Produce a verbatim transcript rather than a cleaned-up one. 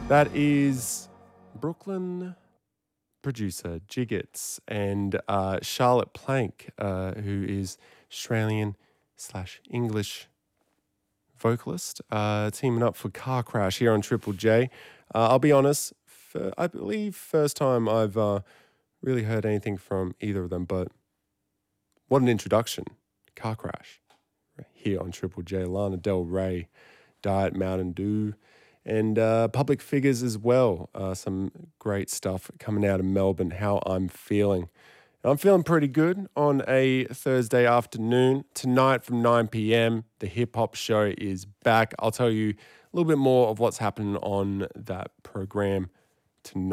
That is Brooklyn producer Jiggets and uh, Charlotte Plank, uh, who is Australian slash English vocalist, uh, teaming up for Car Crash here on Triple J. Uh, I'll be honest, f- I believe first time I've uh, really heard anything from either of them, but what an introduction. Car Crash here on Triple J. Lana Del Rey, Diet Mountain Dew, and uh, Public Figures as well. Uh, some great stuff coming out of Melbourne. How I'm feeling. I'm feeling pretty good on a Thursday afternoon. Tonight from nine p.m, the Hip Hop Show is back. I'll tell you a little bit more of what's happening on that program tonight.